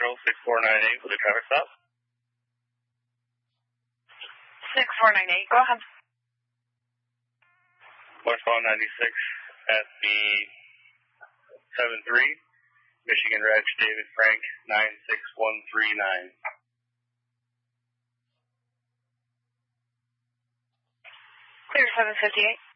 Central 6498 with a traffic stop. 6498, go ahead. Westbound 96 at the 73, Michigan Reg David Frank 96139. Clear 758.